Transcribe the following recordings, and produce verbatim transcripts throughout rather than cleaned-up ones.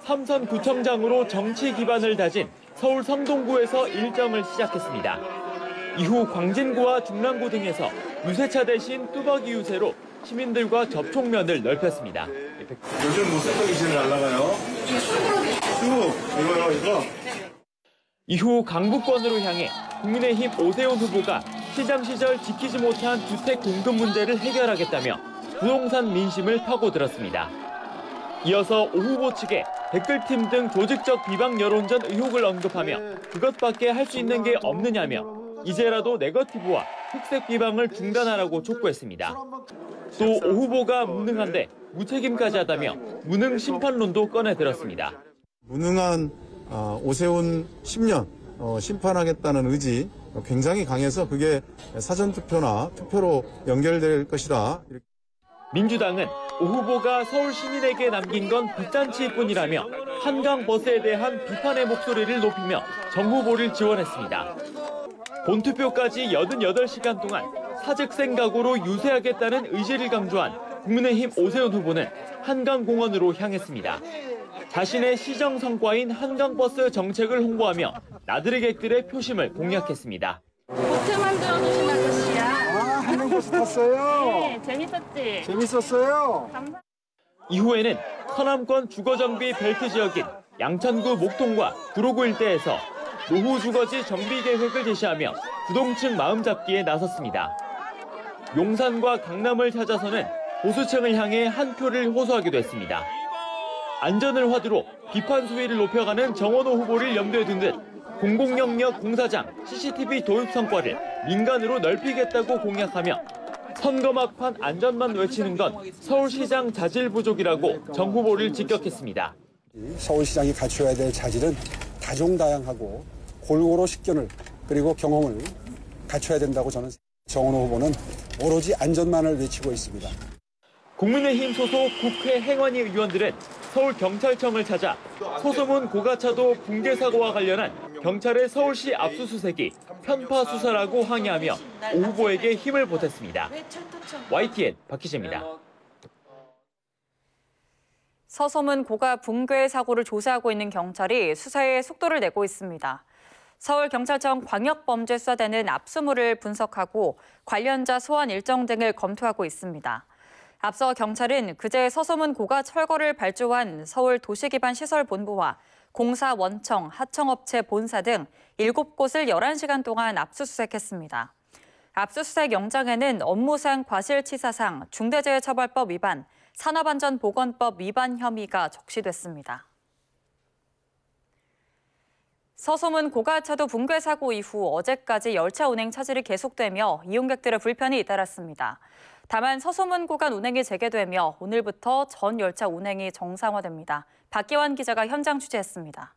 삼선 구청장으로 정치 기반을 다진 서울 성동구에서 일정을 시작했습니다. 이후 광진구와 중랑구 등에서 유세차 대신 뚜벅이 유세로 시민들과 접촉면을 넓혔습니다. 요즘 뭐 쌀떡이 제일 잘 나가요? 쑥! 이거요, 이거? 이후 강북권으로 향해 국민의힘 오세훈 후보가 시장 시절 지키지 못한 주택 공급 문제를 해결하겠다며 부동산 민심을 파고들었습니다. 이어서 오 후보 측에 댓글팀 등 조직적 비방 여론전 의혹을 언급하며 그것밖에 할 수 있는 게 없느냐며 이제라도 네거티브와 흑색 비방을 중단하라고 촉구했습니다. 또 오 후보가 무능한데 무책임까지 하다며 무능 심판론도 꺼내들었습니다. 무능한 오세훈 십 년 심판하겠다는 의지 굉장히 강해서 그게 사전투표나 투표로 연결될 것이다. 민주당은 오 후보가 서울 시민에게 남긴 건 빚잔치일 뿐이라며 한강버스에 대한 비판의 목소리를 높이며 정 후보를 지원했습니다. 본투표까지 팔십팔 시간 동안 사직생 각오로 유세하겠다는 의지를 강조한 국민의힘 오세훈 후보는 한강공원으로 향했습니다. 자신의 시정 성과인 한강버스 정책을 홍보하며 나들이객들의 표심을 공략했습니다. 보트 만들어주신 아저씨야. 아, 한강버스 탔어요? 네, 재밌었지? 재밌었어요? 감사... 이후에는 서남권 주거정비 벨트 지역인 양천구 목동과 구로구 일대에서 노후 주거지 정비 계획을 제시하며 부동층 마음잡기에 나섰습니다. 용산과 강남을 찾아서는 보수층을 향해 한 표를 호소하기도 했습니다. 안전을 화두로 비판 수위를 높여가는 정원호 후보를 염두에 둔 듯 공공영역 공사장 씨씨티비 도입 성과를 민간으로 넓히겠다고 공약하며 선거 막판 안전만 외치는 건 서울시장 자질 부족이라고 정 후보를 직격했습니다. 서울시장이 갖춰야 될 자질은 다종다양하고 골고루 식견을 그리고 경험을 갖춰야 된다고 저는 정원호 후보는 오로지 안전만을 외치고 있습니다. 국민의힘 소속 국회 행안위 의원들은 서울경찰청을 찾아 소소문 고가차도 붕괴 사고와 관련한 경찰의 서울시 압수수색이 편파 수사라고 항의하며 오 후보에게 힘을 보탰습니다. 와이티엔 박희재입니다. 서소문 고가 붕괴 사고를 조사하고 있는 경찰이 수사에 속도를 내고 있습니다. 서울경찰청 광역범죄수사대는 압수물을 분석하고 관련자 소환 일정 등을 검토하고 있습니다. 앞서 경찰은 그제 서소문 고가 철거를 발주한 서울도시기반시설본부와 공사원청, 하청업체 본사 등 일곱 곳을 열한 시간 동안 압수수색했습니다. 압수수색 영장에는 업무상 과실치사상, 중대재해처벌법 위반, 산업안전보건법 위반 혐의가 적시됐습니다. 서소문 고가차도 붕괴 사고 이후 어제까지 열차 운행 차질이 계속되며 이용객들의 불편이 잇따랐습니다. 다만 서소문 구간 운행이 재개되며 오늘부터 전 열차 운행이 정상화됩니다. 박기환 기자가 현장 취재했습니다.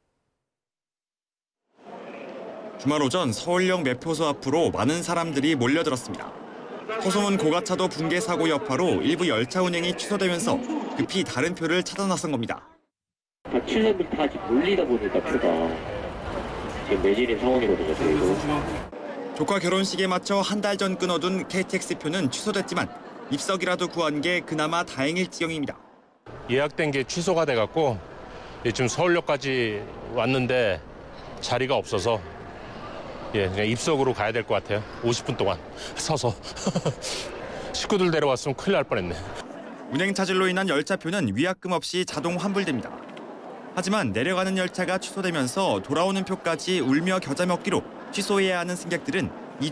주말 오전 서울역 매표소 앞으로 많은 사람들이 몰려들었습니다. 서소문 고가차도 붕괴 사고 여파로 일부 열차 운행이 취소되면서 급히 다른 표를 찾아 나선 겁니다. 다 칠레부터 아직 몰리다 보니까 표가 지금 매진인 상황이거든요. 저희도. 조카 결혼식에 맞춰 한 달 전 끊어둔 케이티엑스 표는 취소됐지만 입석이라도 구한 게 그나마 다행일 지경입니다. 예약된 게 취소가 돼갖고 지금 서울역까지 왔는데 자리가 없어서 예, 그냥 입석으로 가야 될 것 같아요. 오십 분 동안 서서. 식구들 데려왔으면 큰일 날 뻔했네. 운행 차질로 인한 열차표는 위약금 없이 자동 환불됩니다. 하지만 내려가는 열차가 취소되면서 돌아오는 표까지 울며 겨자 먹기로 취소해야 하는 승객들은